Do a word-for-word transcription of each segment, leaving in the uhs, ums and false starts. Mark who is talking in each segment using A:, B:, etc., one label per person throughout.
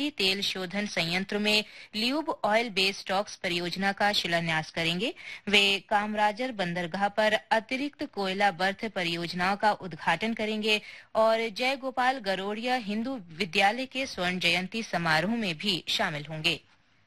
A: Primary तेल शोधन संयंत्र में ल्यूब ऑयल बेस स्टॉक्स परियोजना का शिलान्यास करेंगे। वे कामराजर बंदरगाह पर अतिरिक्त कोयला बर्थ परियोजनाओं का उद्घाटन करेंगे और जय गोपाल गरोड़िया हिंदू विद्यालय के स्वर्ण जयंती समारोह में भी शामिल होंगे।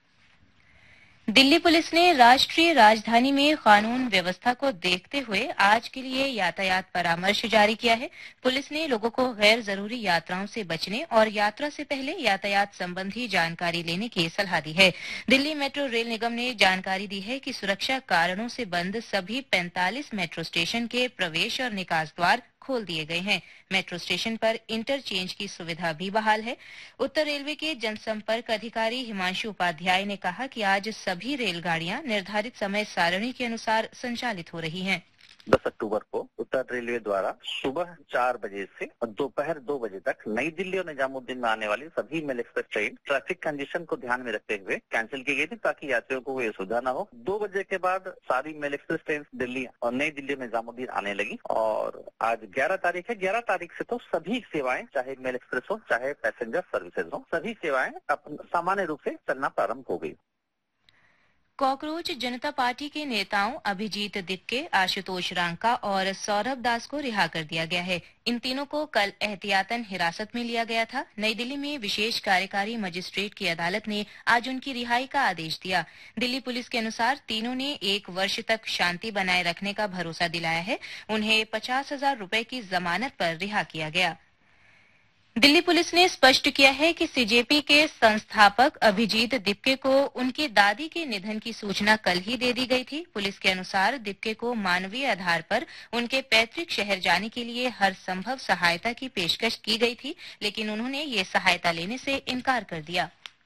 A: दिल्ली पुलिस ने राष्ट्रीय राजधानी में कानून व्यवस्था को देखते हुए आज के लिए यातायात परामर्श जारी किया है। पुलिस ने लोगों को गैर जरूरी यात्राओं से बचने और यात्रा से पहले यातायात संबंधी जानकारी लेने की सलाह दी है। दिल्ली मेट्रो रेल निगम ने जानकारी दी है कि सुरक्षा कारणों से बंद सभी पैंतालीस मेट्रो स्टेशन के प्रवेश और निकास द्वार खोल दिए गए हैं। मेट्रो स्टेशन पर इंटरचेंज की सुविधा भी बहाल है। उत्तर रेलवे के जनसंपर्क अधिकारी हिमांशु उपाध्याय ने कहा कि आज सभी रेलगाड़ियां निर्धारित समय सारणी के अनुसार संचालित हो रही हैं।
B: दस अक्टूबर को उत्तर रेलवे द्वारा सुबह चार बजे से दोपहर दो बजे तक नई दिल्ली और निजामुद्दीन में आने वाली सभी mail express train traffic condition को ध्यान में रखते हुए कैंसिल की गई थी ताकि यात्रियों को कोई असुविधा न हो। दो बजे के बाद सारी मेल एक्सप्रेस ट्रेन दिल्ली और नई दिल्ली में निजामुद्दीन आने लगी और आज ग्यारह तारीख है। ग्यारह तारीख से तो सभी सेवाएं, चाहे मेल एक्सप्रेस हो चाहे पैसेंजर सर्विसेज हो, सभी सेवाएं सामान्य रूप से चलना प्रारंभ हो गई।
A: कॉकरोच जनता पार्टी के नेताओं अभिजीत दिक्के, आशुतोष रांका और सौरभ दास को रिहा कर दिया गया है। इन तीनों को कल एहतियातन हिरासत में लिया गया था। नई दिल्ली में विशेष कार्यकारी मजिस्ट्रेट की अदालत ने आज उनकी रिहाई का आदेश दिया। दिल्ली पुलिस के अनुसार तीनों ने एक वर्ष तक शांति बनाए रखने का भरोसा दिलाया है। उन्हें पचास हजार रूपये की जमानत पर रिहा किया गया। दिल्ली पुलिस ने स्पष्ट किया है कि सीजेपी के संस्थापक अभिजीत दिक्के को उनकी दादी के निधन की सूचना कल ही दे दी गई थी। पुलिस के अनुसार दिक्के को मानवीय आधार पर उनके पैतृक शहर जाने के लिए हर संभव सहायता की पेशकश की गई थी, लेकिन उन्होंने ये सहायता लेने से इनकार कर दिया।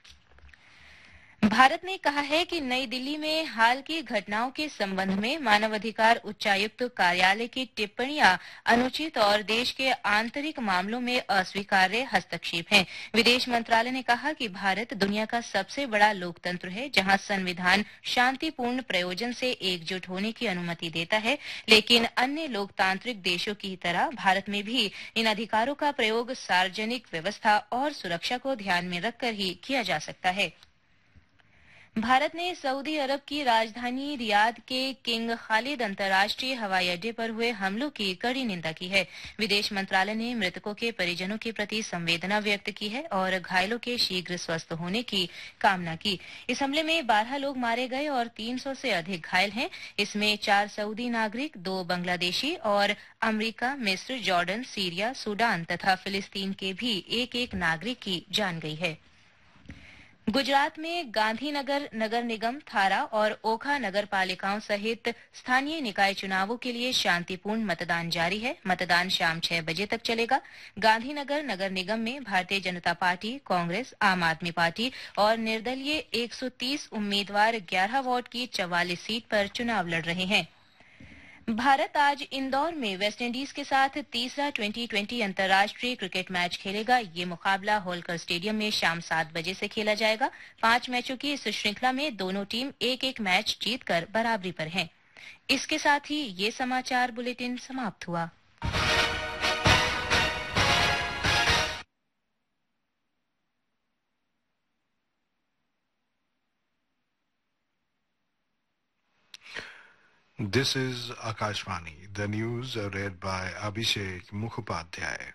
A: भारत ने कहा है कि नई दिल्ली में हाल की घटनाओं के संबंध में मानवाधिकार उच्चायुक्त कार्यालय की टिप्पणियां अनुचित और देश के आंतरिक मामलों में अस्वीकार्य हस्तक्षेप हैं। विदेश मंत्रालय ने कहा कि भारत दुनिया का सबसे बड़ा लोकतंत्र है, जहां संविधान शांतिपूर्ण प्रयोजन से एकजुट होने की अनुमति देता है, लेकिन अन्य लोकतांत्रिक देशों की तरह भारत में भी इन अधिकारों का प्रयोग सार्वजनिक व्यवस्था और सुरक्षा को ध्यान में रखकर ही किया जा सकता है। भारत ने सऊदी अरब की राजधानी रियाद के किंग खालिद अंतर्राष्ट्रीय हवाई अड्डे पर हुए हमलों की कड़ी निंदा की है। विदेश मंत्रालय ने मृतकों के परिजनों के प्रति संवेदना व्यक्त की है और घायलों के शीघ्र स्वस्थ होने की कामना की। इस हमले में बारह लोग मारे गए और तीन सौ से अधिक घायल हैं। इसमें चार सऊदी नागरिक, दो बांग्लादेशी और अमरीका, मिस्र, जॉर्डन, सीरिया, सूडान तथा फिलिस्तीन के भी एक एक नागरिक की जान गई है। गुजरात में गांधीनगर नगर निगम, थारा और ओखा नगर पालिकाओं सहित स्थानीय निकाय चुनावों के लिए शांतिपूर्ण मतदान जारी है। मतदान शाम छह बजे तक चलेगा। गांधीनगर नगर निगम में भारतीय जनता पार्टी, कांग्रेस, आम आदमी पार्टी और निर्दलीय एक सौ तीस उम्मीदवार ग्यारह वार्ड की चौवालीस सीट पर चुनाव लड़ रहे हैं। भारत आज इंदौर में वेस्टइंडीज के साथ तीसरा ट्वेंटी ट्वेंटी अंतर्राष्ट्रीय क्रिकेट मैच खेलेगा। ये मुकाबला होलकर स्टेडियम में शाम सात बजे से खेला जाएगा। पांच मैचों की इस श्रृंखला में दोनों टीम एक एक मैच जीतकर बराबरी पर हैं। इसके साथ ही ये समाचार बुलेटिन समाप्त हुआ।
C: This is Akashvani. The news are read by Abhishek Mukhopadhyay.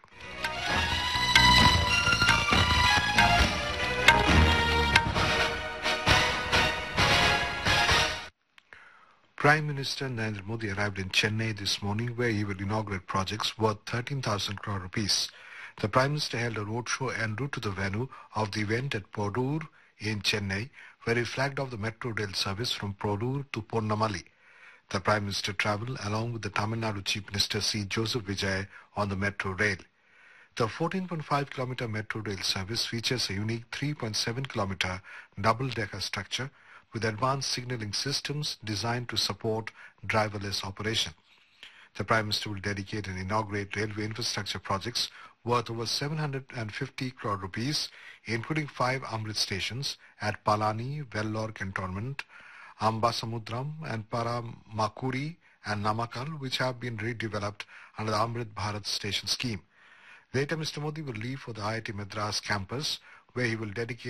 C: Prime Minister Narendra Modi arrived in Chennai this morning, where he will inaugurate projects worth thirteen thousand crore rupees. The Prime Minister held a roadshow en route to the venue of the event at Porur in Chennai, where he flagged off the metro rail service from Porur to Purnamali. The Prime Minister travelled along with the Tamil Nadu Chief Minister C. Joseph Vijay on the metro rail. The fourteen point five kilometre metro rail service features a unique three point seven kilometre double-decker structure with advanced signalling systems designed to support driverless operation. The Prime Minister will dedicate and inaugurate railway infrastructure projects worth over seven hundred fifty crore rupees, including five Amrit stations at Palani, Vellore Cantonment, Ambasamudram and Paramakuri and Namakkal, which have been redeveloped under the Amrit Bharat Station scheme. Later, Mister Modi will leave for the I I T Madras campus, where he will dedicate